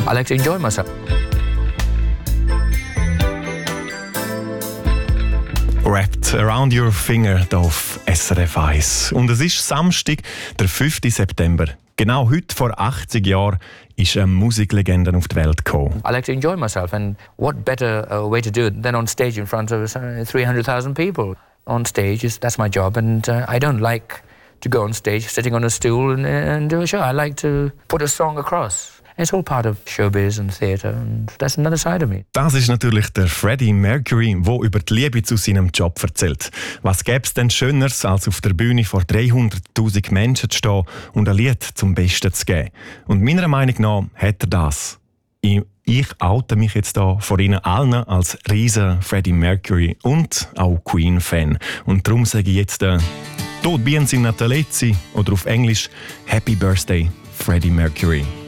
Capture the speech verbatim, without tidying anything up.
I like to enjoy myself. Wrapped Around Your Finger hier auf S R F eins. Und es ist Samstag, der fünften September. Genau heute vor achtzig Jahren ist eine Musiklegende auf die Welt gekommen. I like to enjoy myself, and what better uh, way to do it than on stage in front of uh, three hundred thousand people. On stage, is, that's my job, and uh, I don't like to go on stage sitting on a stool and, and do a show. I like to put a song across. It's all part of showbiz and theatre, and that's another side of me. Das ist natürlich der Freddie Mercury, der über die Liebe zu seinem Job erzählt. Was gäbe es denn Schöneres, als auf der Bühne vor dreihunderttausend Menschen zu stehen und ein Lied zum Besten zu geben? Und meiner Meinung nach hat er das. Ich, ich oute mich jetzt hier vor Ihnen allen als riesen Freddie Mercury und auch Queen-Fan. Und darum sage ich jetzt äh, «Tot bien sin Natalezzi» oder auf Englisch «Happy Birthday, Freddie Mercury».